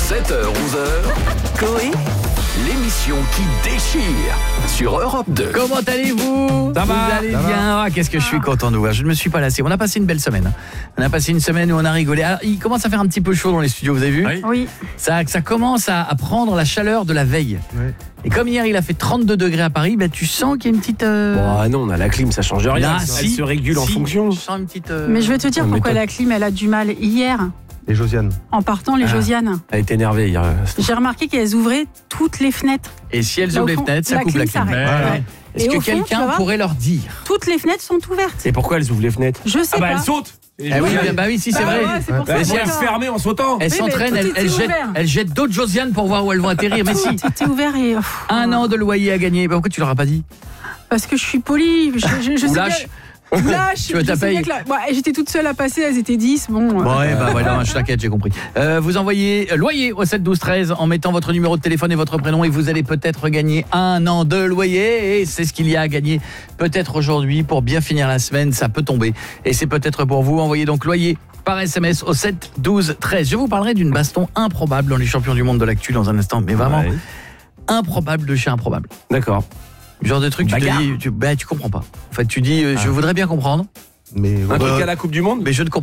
7h-11h, Coé, l'émission qui déchire sur Europe 2. Comment allez-vous? Ça va? Vous allez bien? Ah, qu'est-ce que je suis content de vous voir. Je ne me suis pas lassé. On a passé une belle semaine. On a passé une semaine où on a rigolé. Alors, il commence à faire un petit peu chaud dans les studios, vous avez vu? oui. Ça commence à prendre la chaleur de la veille. Ouais. Et comme hier, il a fait 32 degrés à Paris, tu sens qu'il y a une petite... Bon, non, on a la clim, ça change rien. Là, Elle se régule en fonction. Je sens une petite... Mais je vais te dire on pourquoi m'étonne. la clim, elle a du mal. Hier, Et Josiane. en partant, les Ah. Josiane, Elle est énervée hier. j'ai remarqué qu'elles ouvraient toutes les fenêtres. Et si elles Là, ouvrent au les fond, fenêtres, ça la coupe la clim clim. s'arrête. Voilà. Ouais. Est-ce Et que au fond, tu quelqu'un vas voir, pourrait leur dire? toutes les fenêtres sont ouvertes. Et pourquoi elles ouvrent les fenêtres? Je sais pas. elles sautent. Eh oui, bah oui, si, c'est vrai. Ouais, c'est pour ça. Mais si Elles elles se ferment en sautant. Elles Oui, s'entraînent, mais tout elles était jettent, ouvert. elles jettent d'autres Josiane pour voir où elles vont atterrir. Mais si, C'était ouvert et... un an de loyer à gagner. Bah, pourquoi tu leur as pas dit? Parce que je suis polie. Je Ou sais lâche. bien- Ou lâche. Tu veux ta Je sais paye. bien que la- Ouais, j'étais toute seule à passer, elles étaient 10. Bon, Bon, ouais, bah voilà, je t'inquiète, j'ai compris. Vous envoyez loyer au 7 12 13 en mettant votre numéro de téléphone et votre prénom et vous allez peut-être gagner un an de loyer et c'est ce qu'il y a à gagner peut-être aujourd'hui pour bien finir la semaine, ça peut tomber et c'est peut-être pour vous. Envoyez donc loyer par SMS au 7 12 13. Je vous parlerai d'une baston improbable dans les champions du monde de l'actu dans un instant, mais vraiment Ouais. improbable de chez improbable. D'accord. Genre de truc, tu te Bagarre. dis, tu comprends pas. En fait, tu dis, je voudrais bien comprendre, Mais Un truc à la Coupe du Monde? mais je ne comprends